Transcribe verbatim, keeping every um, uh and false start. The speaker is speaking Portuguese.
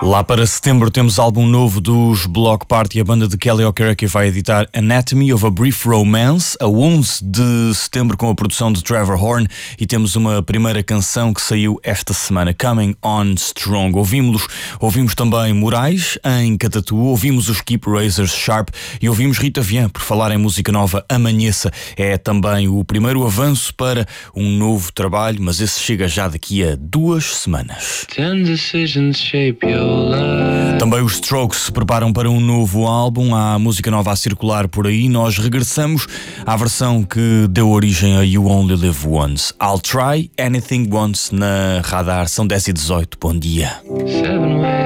Lá para setembro temos álbum novo dos Block Party. A banda de Kelly O'Kereke vai editar Anatomy of a Brief Romance a onze de setembro com a produção de Trevor Horn, e temos uma primeira canção que saiu esta semana, Coming On Strong. Ouvimos, ouvimos também Moraes em Catatu, ouvimos os Keep Razors Sharp e ouvimos Rita Vian. Por falar em música nova, Amanheça é também o primeiro avanço para um novo trabalho, mas esse chega já daqui a duas semanas. Ten decisions shape your life. Também os Strokes se preparam para um novo álbum. Há música nova a circular por aí. Nós regressamos à versão que deu origem a You Only Live Once. I'll Try Anything Once na Radar. São dez e dezoito. Bom dia. Seven